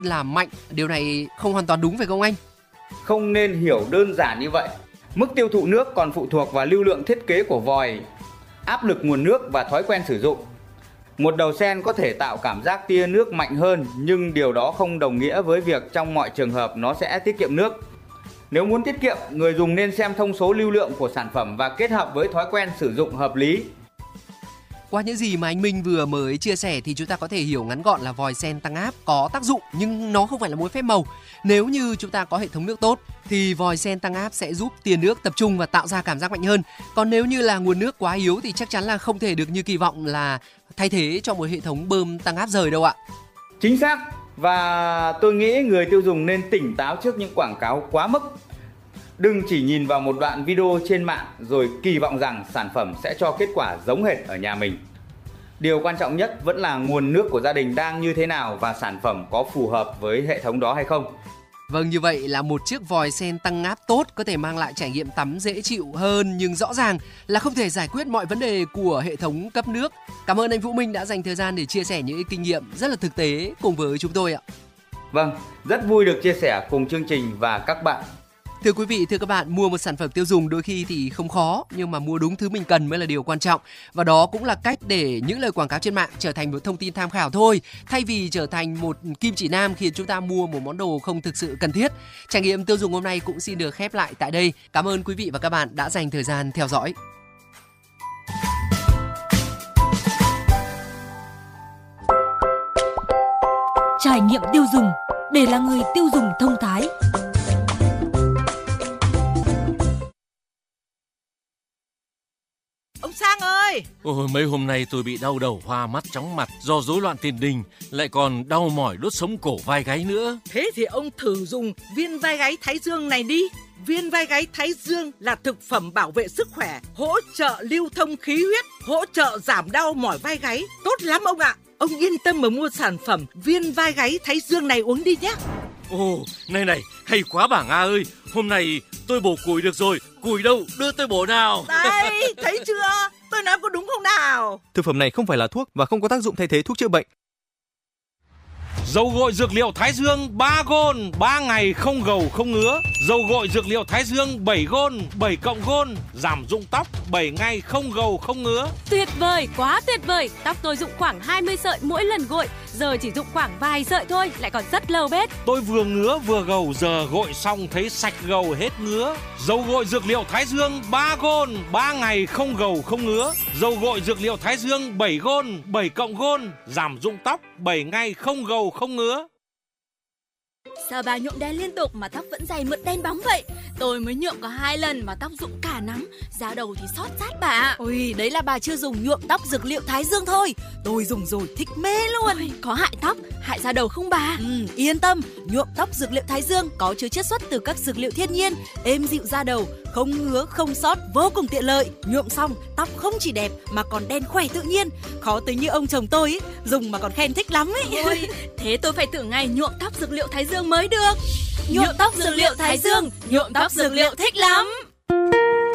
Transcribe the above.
là mạnh. Điều này không hoàn toàn đúng phải không anh? Không nên hiểu đơn giản như vậy. Mức tiêu thụ nước còn phụ thuộc vào lưu lượng thiết kế của vòi, áp lực nguồn nước và thói quen sử dụng. Một đầu sen có thể tạo cảm giác tia nước mạnh hơn, nhưng điều đó không đồng nghĩa với việc trong mọi trường hợp nó sẽ tiết kiệm nước. Nếu muốn tiết kiệm, người dùng nên xem thông số lưu lượng của sản phẩm và kết hợp với thói quen sử dụng hợp lý. Qua những gì mà anh Minh vừa mới chia sẻ thì chúng ta có thể hiểu ngắn gọn là vòi sen tăng áp có tác dụng nhưng nó không phải là một phép màu. Nếu như chúng ta có hệ thống nước tốt thì vòi sen tăng áp sẽ giúp tia nước tập trung và tạo ra cảm giác mạnh hơn. Còn nếu như là nguồn nước quá yếu thì chắc chắn là không thể được như kỳ vọng là thay thế cho một hệ thống bơm tăng áp rời đâu ạ. Chính xác. Và tôi nghĩ người tiêu dùng nên tỉnh táo trước những quảng cáo quá mức. Đừng chỉ nhìn vào một đoạn video trên mạng rồi kỳ vọng rằng sản phẩm sẽ cho kết quả giống hệt ở nhà mình. Điều quan trọng nhất vẫn là nguồn nước của gia đình đang như thế nào và sản phẩm có phù hợp với hệ thống đó hay không. Vâng, như vậy là một chiếc vòi sen tăng áp tốt có thể mang lại trải nghiệm tắm dễ chịu hơn, nhưng rõ ràng là không thể giải quyết mọi vấn đề của hệ thống cấp nước. Cảm ơn anh Vũ Minh đã dành thời gian để chia sẻ những kinh nghiệm rất là thực tế cùng với chúng tôi ạ. Vâng, rất vui được chia sẻ cùng chương trình và các bạn. Thưa quý vị, thưa các bạn, mua một sản phẩm tiêu dùng đôi khi thì không khó, nhưng mà mua đúng thứ mình cần mới là điều quan trọng. Và đó cũng là cách để những lời quảng cáo trên mạng trở thành một thông tin tham khảo thôi, thay vì trở thành một kim chỉ nam khiến chúng ta mua một món đồ không thực sự cần thiết. Trải nghiệm tiêu dùng hôm nay cũng xin được khép lại tại đây. Cảm ơn quý vị và các bạn đã dành thời gian theo dõi. Trải nghiệm tiêu dùng để là người tiêu dùng thông thái. Ông Sang ơi! Ôi, mấy hôm nay tôi bị đau đầu, hoa mắt, chóng mặt do rối loạn tiền đình, lại còn đau mỏi đốt sống cổ vai gáy nữa. Thế thì ông thử dùng viên vai gáy Thái Dương này đi. Viên vai gáy Thái Dương là thực phẩm bảo vệ sức khỏe, hỗ trợ lưu thông khí huyết, hỗ trợ giảm đau mỏi vai gáy. Tốt lắm ông ạ! Ông yên tâm mà mua sản phẩm viên vai gáy Thái Dương này uống đi nhé. Ồ, này, hay quá bà Nga ơi. Hôm nay tôi bổ củi được rồi. Củi đâu, đưa tôi bổ nào. Đây, thấy chưa? Tôi nói có đúng không nào? Thực phẩm này không phải là thuốc và không có tác dụng thay thế thuốc chữa bệnh. Dầu gội dược liệu Thái Dương 3 gôn, 3 ngày không gầu không ngứa. Dầu gội dược liệu Thái Dương 7 gôn, 7 cộng gôn, giảm rụng tóc 7 ngày không gầu không ngứa. Tuyệt vời, quá tuyệt vời. Tóc tôi rụng khoảng 20 sợi mỗi lần gội, giờ chỉ rụng khoảng vài sợi thôi, lại còn rất lâu bết. Tôi vừa ngứa vừa gầu, giờ gội xong thấy sạch gầu hết ngứa. Dầu gội dược liệu Thái Dương 3 gôn, 3 ngày không gầu không ngứa. Dầu gội dược liệu Thái Dương 7 gôn, 7 cộng gôn, giảm rụng tóc 7 ngày không gầu không ngứa. Sao bà nhuộm đen liên tục mà tóc vẫn dày mượt đen bóng vậy? Tôi mới nhuộm có 2 lần mà tóc rụng cả nắm, da đầu thì xót rát bà ạ. Ôi, đấy là bà chưa dùng nhuộm tóc dược liệu Thái Dương thôi. Tôi dùng rồi thích mê luôn. Ôi, có hại tóc, hại da đầu không bà? Yên tâm, nhuộm tóc dược liệu Thái Dương có chứa chiết xuất từ các dược liệu thiên nhiên, êm dịu da đầu, không ngứa, không xót, vô cùng tiện lợi. Nhuộm xong, tóc không chỉ đẹp mà còn đen khỏe tự nhiên. Khó tính như ông chồng tôi ấy, dùng mà còn khen thích lắm ấy. Ôi, thế tôi phải thử ngày nhuộm tóc dược liệu Thái Dương mới được. Nhuộm tóc dược liệu Thái Dương, nhuộm tóc dược liệu thích lắm.